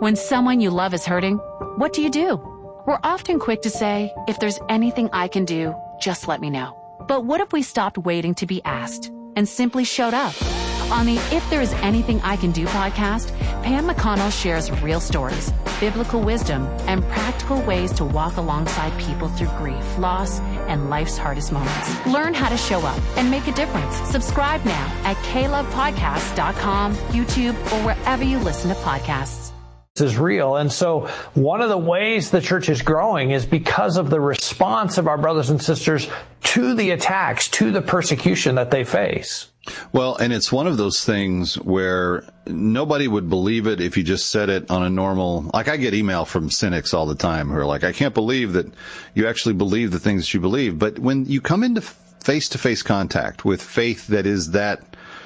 When someone you love is hurting, what do? We're often quick to say, if there's anything I can do, just let me know. But what if we stopped waiting to be asked and simply showed up? On the If There Is Anything I Can Do podcast, Pam McConnell shares real stories, biblical wisdom, and practical ways to walk alongside people through grief, loss, and life's hardest moments. Learn how to show up and make a difference. Subscribe now at KLovePodcasts.com, YouTube, or wherever you listen to podcasts. Is real. And so one of the ways the church is growing is because of the response of our brothers and sisters to the attacks, to the persecution that they face. Well, and it's one of those things where nobody would believe it if you just said it on a normal, like I get email from cynics all the time who are like, I can't believe that you actually believe the things that you believe. But when you come into face-to-face contact with faith that is that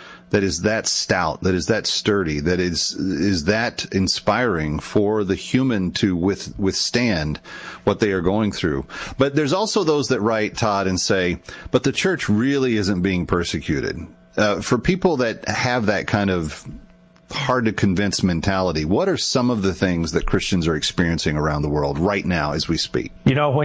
stout, that is that sturdy, that is that inspiring for the human to withstand what they are going through. But there's also those that write, Todd, and say, but the church really isn't being persecuted. For people that have that kind of hard to convince mentality, what are some of the things that Christians are experiencing around the world right now as we speak? You know,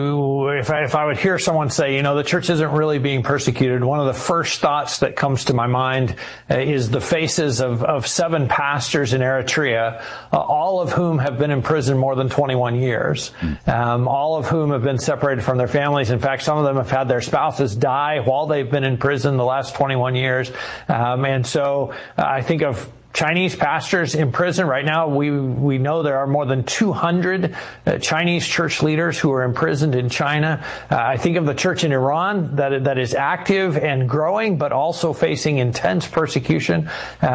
if I would hear someone say, you know, the church isn't really being persecuted, one of the first thoughts that comes to my mind is the faces of 7 pastors in Eritrea, all of whom have been in prison more than 21 years, all of whom have been separated from their families. In fact, some of them have had their spouses die while they've been in prison the last 21 years. And so I think of Chinese pastors in prison right now. We know there are more than 200 Chinese church leaders who are imprisoned in China. I think of the church in Iran that is active and growing, but also facing intense persecution.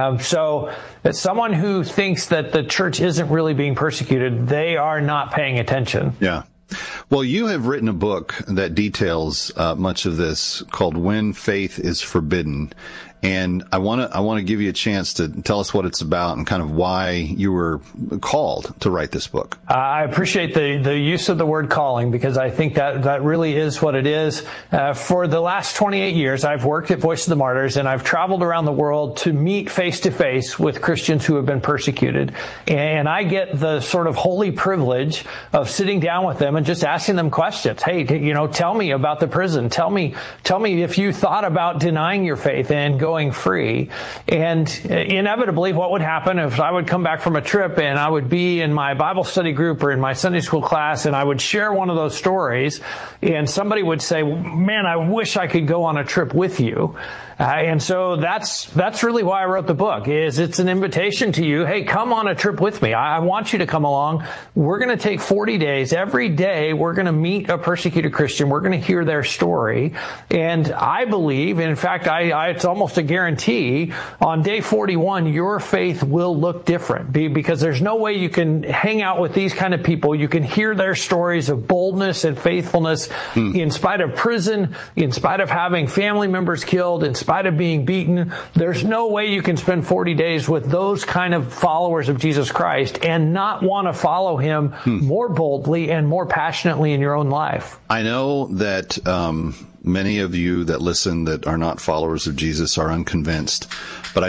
So as someone who thinks that the church isn't really being persecuted, they are not paying attention. Yeah. Well, you have written a book that details much of this called When Faith is Forbidden. And I want to give you a chance to tell us what it's about and kind of why you were called to write this book. I appreciate the use of the word calling, because I think that really is what it is. For the last 28 years, I've worked at Voice of the Martyrs, and I've traveled around the world to meet face to face with Christians who have been persecuted. And I get the sort of holy privilege of sitting down with them and just asking them questions. Hey, you know, tell me about the prison. Tell me if you thought about denying your faith and going free. And inevitably, what would happen if I would come back from a trip and I would be in my Bible study group or in my Sunday school class, and I would share one of those stories, and somebody would say, man, I wish I could go on a trip with you. And so that's really why I wrote the book. It's an invitation to you. Hey, come on a trip with me. I want you to come along. We're going to take 40 days. Every day, we're going to meet a persecuted Christian. We're going to hear their story. And I believe, in fact, it's almost a guarantee, on day 41, your faith will look different, because there's no way you can hang out with these kind of people. You can hear their stories of boldness and faithfulness in spite of prison, in spite of having family members killed, in spite of being beaten. There's no way you can spend 40 days with those kind of followers of Jesus Christ and not want to follow him more boldly and more passionately in your own life. I know that many of you that listen that are not followers of Jesus are unconvinced, but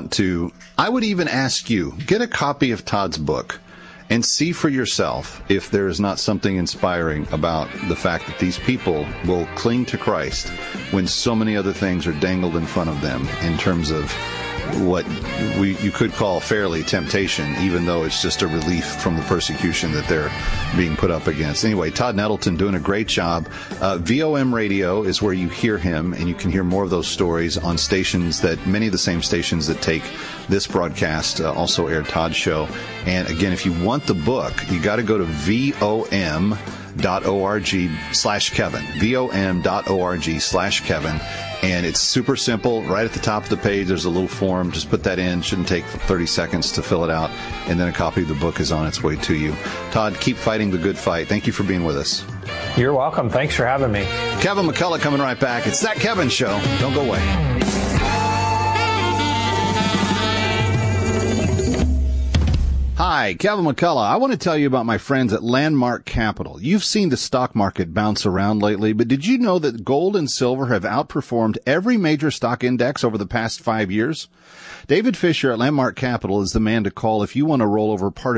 I would even ask you, get a copy of Todd's book and see for yourself if there is not something inspiring about the fact that these people will cling to Christ when so many other things are dangled in front of them in terms of what you could call fairly temptation, even though it's just a relief from the persecution that they're being put up against. Anyway, Todd Nettleton doing a great job. VOM Radio is where you hear him, and you can hear more of those stories on stations many of the same stations that take this broadcast also air Todd's show. And again, if you want the book, you got to go to vom.org/Kevin, vom.org/Kevin. And it's super simple. Right at the top of the page, there's a little form. Just put that in. Shouldn't take 30 seconds to fill it out. And then a copy of the book is on its way to you. Todd, keep fighting the good fight. Thank you for being with us. You're welcome. Thanks for having me. Kevin McCullough coming right back. It's That Kevin Show. Don't go away. Hi, Kevin McCullough. I want to tell you about my friends at Landmark Capital. You've seen the stock market bounce around lately, but did you know that gold and silver have outperformed every major stock index over the past 5 years? David Fisher at Landmark Capital is the man to call if you want to roll over part of